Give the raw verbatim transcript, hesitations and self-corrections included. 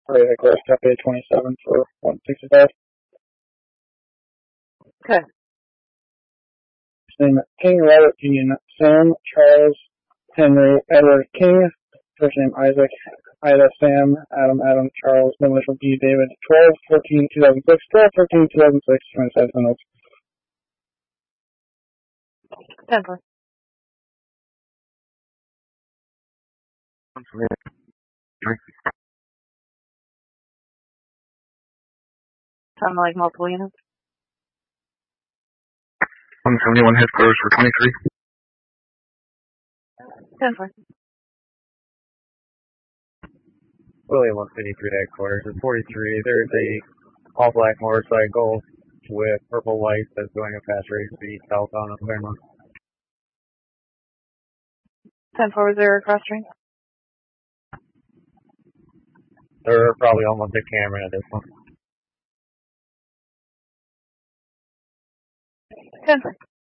Alright, headquarters, copy twenty-seven for one sixty-five. Okay. Name King, Robert, Union, Sam, Charles, Henry, Edward, King. First name Isaac, Ida, Sam, Adam, Adam, Charles, middle initial B, David. twelve fourteen two thousand six, twelve fourteen two thousand six, twenty-seven notes. ten four. Sound like multiple units. one seventy-one headquarters for twenty-three. ten four. William one fifty-three headquarters is forty-three. There's a all black motorcycle with purple lights that's going at fast rate speed southbound of Claremont. ten four, was there a cross train? They're probably almost at Cameron at this one. ten four.